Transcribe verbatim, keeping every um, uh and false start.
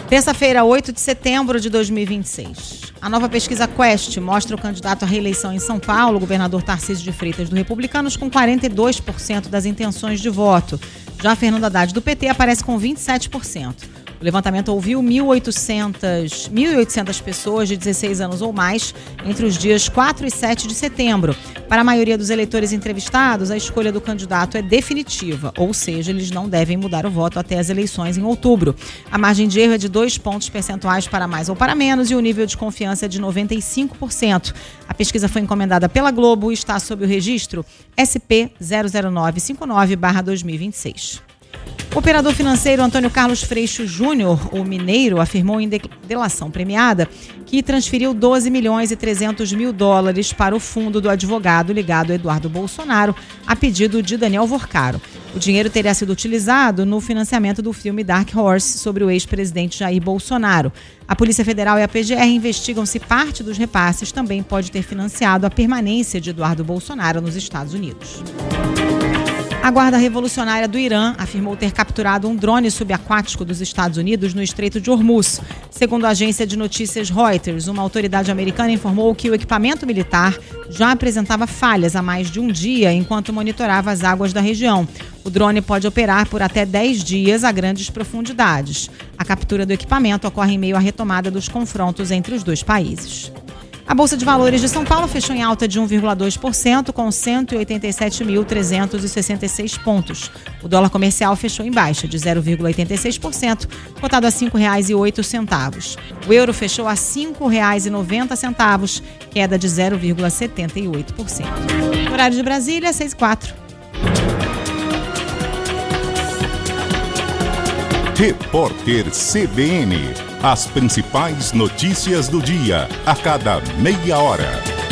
Terça-feira, oito de setembro de dois mil e vinte e seis. A nova pesquisa Quest mostra o candidato à reeleição em São Paulo, o governador Tarcísio de Freitas, do Republicanos, com quarenta e dois por cento das intenções de voto. Já Fernando Haddad, do P T, aparece com vinte e sete por cento. O levantamento ouviu mil e oitocentas pessoas de dezesseis anos ou mais entre os dias quatro e sete de setembro. Para a maioria dos eleitores entrevistados, a escolha do candidato é definitiva, ou seja, eles não devem mudar o voto até as eleições em outubro. A margem de erro é de dois pontos percentuais para mais ou para menos e o nível de confiança é de noventa e cinco por cento. A pesquisa foi encomendada pela Globo e está sob o registro S P zero zero nove cinco nove barra dois mil e vinte e seis. O operador financeiro Antônio Carlos Freixo Júnior, o Mineiro, afirmou em delação premiada que transferiu doze milhões e trezentos mil dólares para o fundo do advogado ligado a Eduardo Bolsonaro, a pedido de Daniel Vorcaro. O dinheiro teria sido utilizado no financiamento do filme Dark Horse sobre o ex-presidente Jair Bolsonaro. A Polícia Federal e a P G R investigam se parte dos repasses também pode ter financiado a permanência de Eduardo Bolsonaro nos Estados Unidos. A Guarda Revolucionária do Irã afirmou ter capturado um drone subaquático dos Estados Unidos no Estreito de Hormuz. Segundo a agência de notícias Reuters, uma autoridade americana informou que o equipamento militar já apresentava falhas há mais de um dia enquanto monitorava as águas da região. O drone pode operar por até dez dias a grandes profundidades. A captura do equipamento ocorre em meio à retomada dos confrontos entre os dois países. A Bolsa de Valores de São Paulo fechou em alta de um vírgula dois por cento, com cento e oitenta e sete mil trezentos e sessenta e seis pontos. O dólar comercial fechou em baixa de zero vírgula oitenta e seis por cento, cotado a cinco reais e oito centavos. O euro fechou a cinco reais e noventa centavos, queda de zero vírgula setenta e oito por cento. Horário de Brasília, seis e quatro. Repórter C B N. As principais notícias do dia, a cada meia hora.